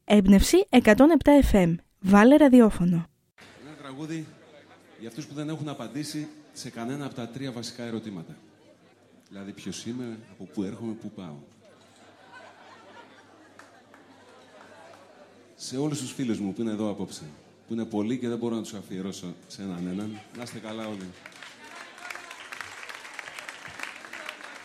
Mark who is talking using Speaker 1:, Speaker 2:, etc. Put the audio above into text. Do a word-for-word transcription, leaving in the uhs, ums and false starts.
Speaker 1: Έμπνευση εκατόν επτά εφ εμ. Βάλε ραδιόφωνο.
Speaker 2: Ένα τραγούδι για αυτούς που δεν έχουν απαντήσει σε κανένα από τα τρία βασικά ερωτήματα. Δηλαδή, ποιος είμαι, από πού έρχομαι, πού πάω. Σε όλους τους φίλους μου που είναι εδώ απόψε, που είναι πολλοί και δεν μπορώ να τους αφιερώσω σε έναν έναν, να είστε καλά όλοι.